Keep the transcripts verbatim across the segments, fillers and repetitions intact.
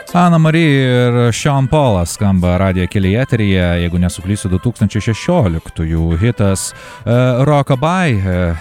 Ana Marija ir Sean Paulas skamba radijo kelyje eteryje, jeigu nesuklysiu, du tūkstančiai šešioliktųjų hitas uh, Rockabye.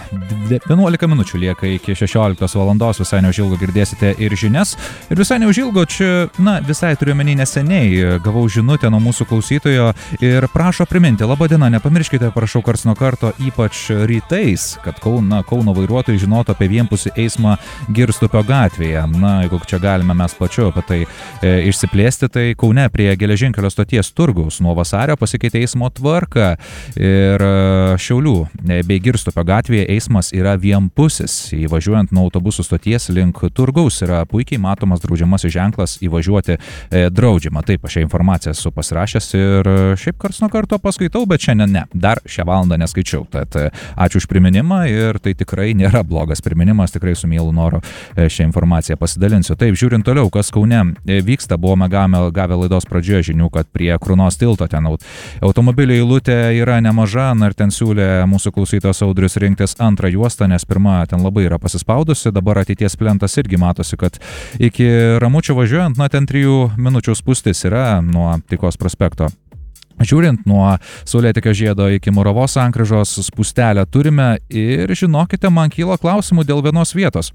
Uh, vienuolika minučių lieka iki šešioliktos valandos, visai neužilgo girdėsite ir žinias. Ir visai neužilgo čia, na, visai turiu menį neseniai, gavau žinutę nuo mūsų klausytojo ir prašo priminti, laba diena, nepamirškite, prašau karts nuo karto, ypač rytais, kad Kauno, Kauno vairuotojai žinotų apie vienpusį eismą Girstupio gatvėje. Na, jeigu čia galime mes plačiau apie tai išsiplėsti, tai Kaune prie geležinkelio stoties Turgaus nuo vasario pasikeitė eismo tvarka ir Šiaulių bei Girstupio gatvėje eismas yra vienpusis. Įvažiuojant nuo autobusų stoties link Turgaus yra puikiai matomas draudžiamasis ženklas įvažiuoti e, draudžiama. Taip, aš šią informaciją esu pasirašęs ir šiaip karts nuo karto paskaitau, bet šiandien ne, dar šią valandą neskaičiau. Tad ačiū už priminimą ir tai tikrai nėra blogas priminimas, tikrai su mielu noru šią informaciją pasidalinsiu. Taip, žiūrint toliau, kas Kaune vyksta, buvome gavę, gavę laidos pradžioje žinių, kad prie Krunos tilto ten automobilių eilutė yra nemaža, na ir ten siūlė mūsų klausytojas Audrius rinktis antrą juostą, nes pirma ten labai yra pasispaudusi, dabar ateities plentas irgi matosi, kad iki Ramučių važiuojant, na ten trijų minučių spūstis yra nuo Taikos prospekto. Žiūrint nuo Saulėtekio žiedo iki Muravos sankryžos spūstelę turime ir žinokite, man kyla klausimų dėl vienos vietos.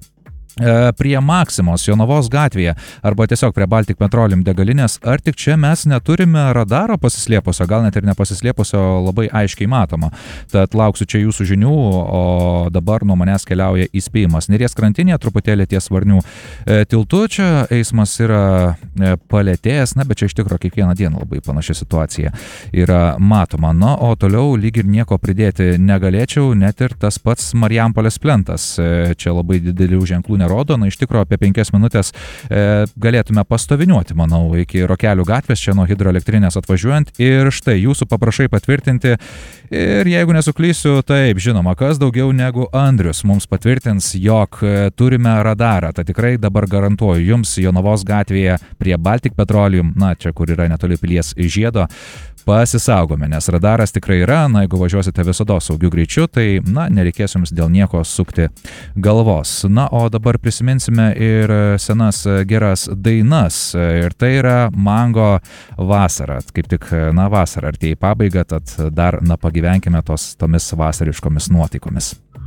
Prie Maksimos Jonavos gatvėje arba tiesiog prie Baltic Petroleum degalinės, ar tik čia mes neturime radaro pasislėpusio, gal net ir nepasislėpusio, labai aiškiai matoma. Tad lauksiu čia jūsų žinių, o dabar nuo manęs keliauja įspėjimas. Neries krantinėje truputėlį ties Varnių tiltu, čia eismas yra palėtėjęs, na bet čia iš tikro kiekvieną dieną labai panaši situacija yra matoma. Na, o toliau lyg ir nieko pridėti negalėčiau, net ir tas pats Marijampolės plentas. Čia labai didelių ženklų nerodo, na iš tikro apie penkias minutės e, galėtume pastoviniuoti, manau, iki Rokelių gatvės, čia nuo hidroelektrinės atvažiuojant ir štai jūsų paprašai patvirtinti ir jeigu nesuklysiu, taip, žinoma, kas daugiau negu Andrius mums patvirtins, jog turime radarą, tai tikrai dabar garantuoju jums Jonavos gatvėje prie Baltic Petroleum, na čia kur yra netoli Pilies žiedo, pasisaugome, nes radaras tikrai yra, na jeigu važiuosite visada saugiu greičiu, tai, na, nereikės jums dėl nieko sukti galvos. Na, o dabar prisiminsime ir senas geras dainas, ir tai yra Mango vasara. Kaip tik, na, vasara artėja į pabaigą, tad dar, na, pagyvenkime tos tomis vasariškomis nuotaikomis.